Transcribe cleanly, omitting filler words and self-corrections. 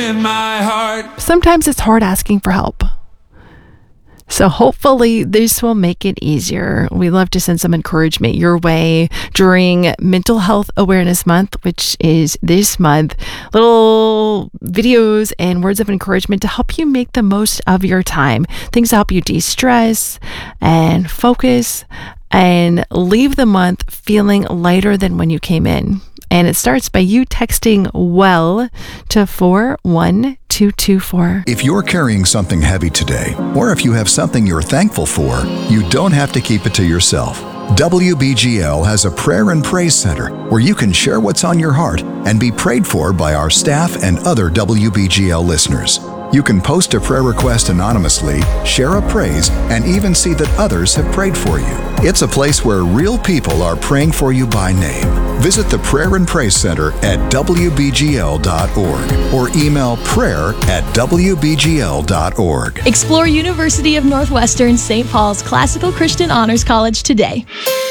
in my heart. Sometimes it's hard asking for help. So hopefully this will make it easier. We love to send some encouragement your way during Mental Health Awareness Month, which is this month. Little videos and words of encouragement to help you make the most of your time. Things to help you de-stress and focus and leave the month feeling lighter than when you came in. And it starts by you texting WELL to 41224. If you're carrying something heavy today, or if you have something you're thankful for, you don't have to keep it to yourself. WBGL has a prayer and praise center where you can share what's on your heart and be prayed for by our staff and other WBGL listeners. You can post a prayer request anonymously, share a praise, and even see that others have prayed for you. It's a place where real people are praying for you by name. Visit the Prayer and Praise Center at WBGL.org or email prayer@WBGL.org. Explore University of Northwestern St. Paul's Classical Christian Honors College today.